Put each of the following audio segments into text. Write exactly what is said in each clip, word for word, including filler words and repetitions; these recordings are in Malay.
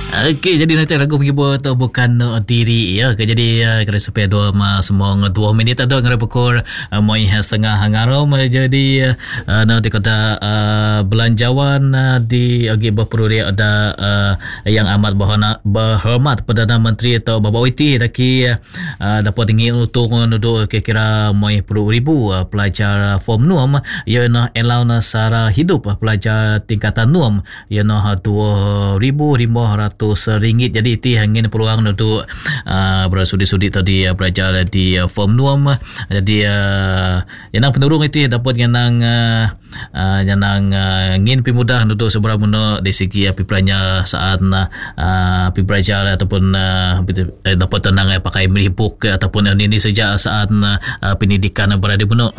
Okey, jadi nanti ragu pergi buat tu bukan uh, diri ya. Okay, jadi uh, kena supaya dua ma semua dua minit ada ngara pukul uh, mai setengah hangarom jadi uh, nanti kata uh, belanjawan uh, di agi berperuri ada uh, yang amat berhormat, berhormat Perdana Menteri atau Bapa Witi taki uh, dapat tinggi untuk untuk kira-kira mai puluh ribu uh, pelajar form enam yana allowance sara hidup uh, pelajar tingkatan enam yana dua ribu lima ratus ringgit. Jadi itu hangin peluang untuk uh, bersudi-sudi tadi uh, belajar di uh, form enam. Jadi uh, yang penurung itu dapat yang uh, uh, yang uh, ingin lebih mudah untuk seberapa mudah dari segi uh, pipranya saat uh, belajar ataupun uh, dapat tenang uh, pakai melibuk uh, ataupun uh, ini sejak saat uh, pendidikan uh, berada penuh.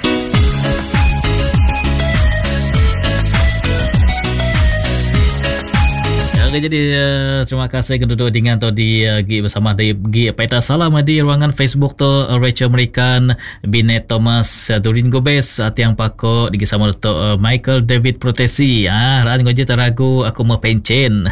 Okay, jadi uh, terima kasih kedua dengan tu di uh, bersama di gi Paita Salam di ruangan Facebook tu uh, Rachel American Binet Thomas uh, Durin Gobes uh, tiang pako di sama tu uh, Michael David Protesi ah ran ngoje taragu aku mau pencen.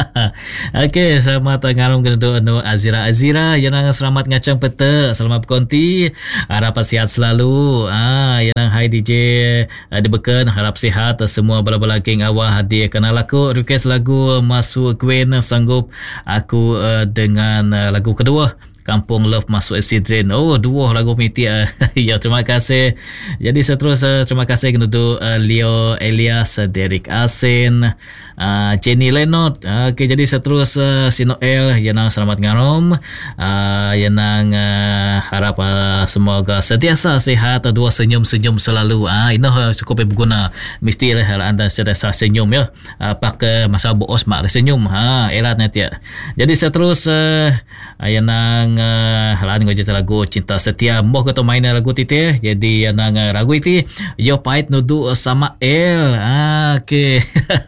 Okey, selamat ngarum kedua anu Azira Azira yang selamat ngacang pete selamat konti harap sihat selalu ah yang hai D J uh, dibeken harap sihat uh, semua bala-bala geng awah hadiah kenal aku request lagu masuk Gwen sanggup aku uh, dengan uh, lagu kedua Kampung Love masuk Acid Rain. Oh, dua lagu miti. Uh, ya, terima kasih. Jadi seterusnya uh, terima kasih untuk uh, Leo Elias, uh, Derek Asen, uh, Jenny Lenot. Uh, okay, jadi seterusnya uh, Sino L yang selamat ngarom. Uh, yang uh, harap uh, semoga sentiasa sehat, uh, dua senyum-senyum selalu. Ah, uh, ini uh, cukup berguna. Mesti lah anda sentiasa senyum ya. Uh, pakai masa boos mak senyum. Ha, erat nanti ya. Jadi seterusnya uh, yang Uh, halan ngoje lagu Cinta Setia moh keto main lagu tite jadi nang uh, lagu iti yo pait nudu sama el ah, okey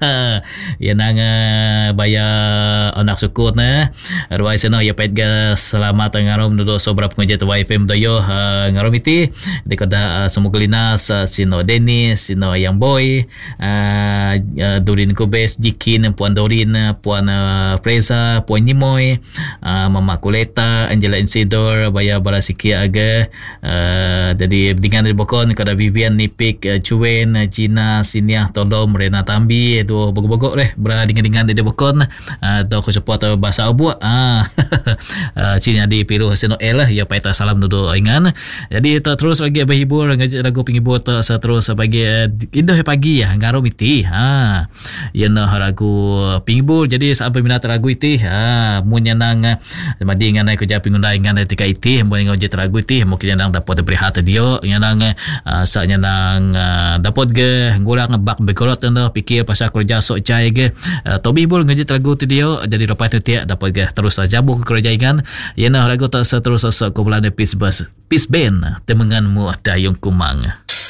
ya nang uh, baya anak sukut na ruai seno yo pait ga selamat ngarom nudu sobrap ngoje tu Y F M doyo uh, ngarom iti dekoda uh, semuglinas uh, sino Dennis sino yang boy uh, uh, Durin Kubes Jikin Puan Dorin Puan uh, Freza Puan Nimoy uh, Mama Kuleta Angela Insidor baya barasiki aga uh, jadi dengan dari bokon kada Vivian Nipik uh, Cuen uh, Gina Siniah Tolom Rena Tambi tu bogok-bogok deh berdingan-dingan dari bokon uh, tu aku support uh, bahasa abu ah uh, Cina di Piru Hasino El ya paita salam dulu ingan. Jadi tu terus lagi berhibur lagu penghibur tu terus bagi uh, indah pagi ya ngarom iti ha yang lagu penghibur. Jadi sampai minat lagu iti ha mun nang madi ngan aku japi ngundai ngan ketika itu mun ngoje teragu itu mungkin nang dapat berehat dia nang uh, saatnya nang uh, dapat ge ngurang bak bekorot ndo pikir pasal kerja sok cai ge uh, tobi bul ngoje teragu tu dia jadi lepas tu dia dapat ge terus jabu ke kerja ingan yana lagu tak seterus sok kumpulan peace bus peace band temenganmu dayung kumang.